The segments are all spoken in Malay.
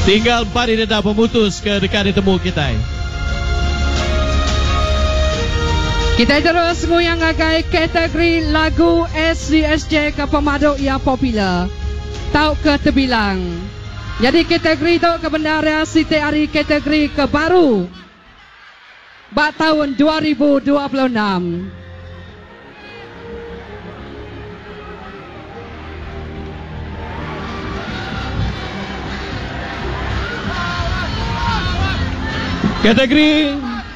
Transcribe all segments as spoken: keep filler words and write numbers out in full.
Tinggal empat ini dah pemutus ke dekat ditemu kita. Kita terus nguyang agai kategori lagu S C S J ke pemaduk yang popular. Tau ke terbilang. Jadi kategori tu kebenaran Siti Ari kategori ke baru. Bak tahun dua ribu dua puluh enam. Kategori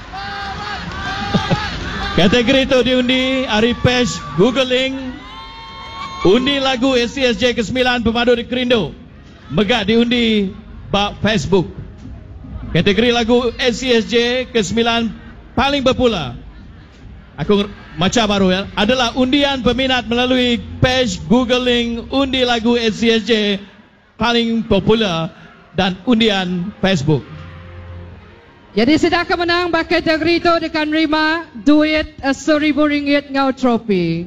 Kategori itu diundi Ari Pesh Googling. Undi lagu S C S J ke sembilan pemaduk di Kerindo. Megak diundi bak Facebook. Kategori lagu S C S J ke sembilan paling popular. Aku macam baru ya. Adalah undian peminat melalui page Googling undi lagu S C S J paling popular dan undian Facebook. Jadi sudah kemenang bak kategori itu dengan terima duit seribu ringgit ngau trofi.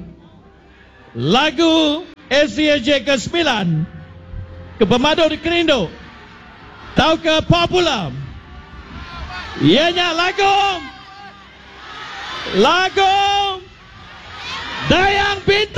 Lagu S C S J ke sembilan ke pemaduk di Kerindo. Tahu ke popular? Ianya lagu Lagu Dayang Bintang.